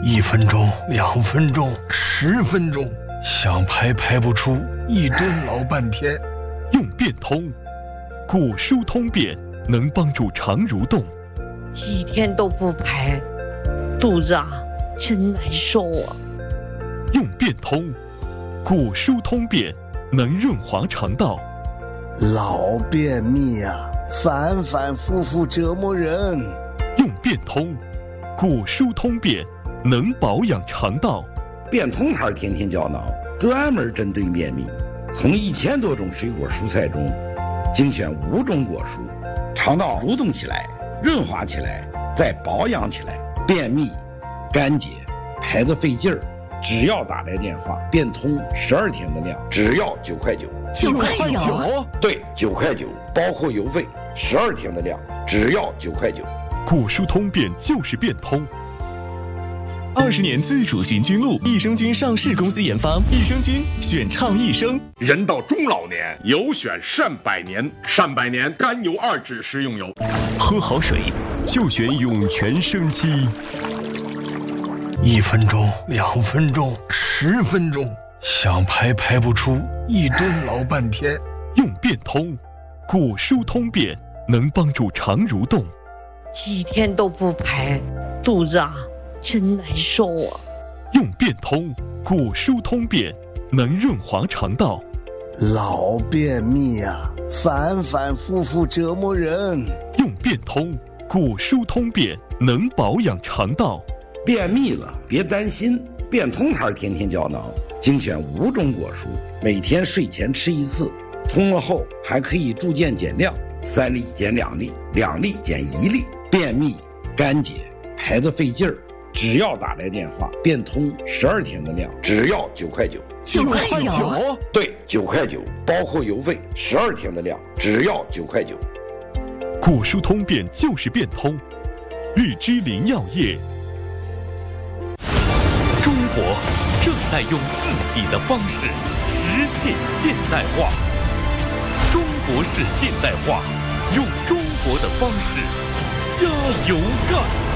1分钟、2分钟、10分钟，想排排不出，一蹲老半天。 用变通，骨疏通便能帮助肠蠕动。 几天都不排，肚子真难受啊。 用变通，骨疏通便能润滑肠道。 老便秘反反复复折磨人。 用变通，骨疏通便能保养肠道。 变通牌天天胶囊专门针对便秘，从1000多种水果蔬菜中精选5种果蔬，肠道蠕动起来，润滑起来，再保养起来。便秘、干结、排得费劲儿，只要打来电话，变通12天的量，只要9块9。 9块9？ 对，9块9，包括邮费，12天的量，只要9块9。 骨疏通便就是变通。 20年自主行军路，益生菌上市公司研发，益生菌选倡益生。 人到中老年，有选善百年，善百年甘油2酯食用油。 喝好水就选涌泉生机。 1分钟、2分钟、10分钟，想排排不出，一蹲老半天。 用变通，骨疏通便能帮助肠蠕动。 几天都不排，肚子真难受啊。 用变通，骨疏通便能润滑肠道。 老便秘反反复复折磨人。 用变通，骨疏通便能保养肠道。 便秘了别担心，变通牌天天胶囊精选5种果蔬，每天睡前吃1次，通了后还可以逐渐减量，3粒减2粒，2粒减1粒。便秘、干结、排得费劲儿，只要打来电话，变通12天的量，只要9块9。 9块9？ 对，9块9，包括邮费，12天的量，只要9块9。 骨疏通便就是变通。日之林药业。 中国正在用自己的方式实现现代化。中国式现代化，用中国的方式加油干！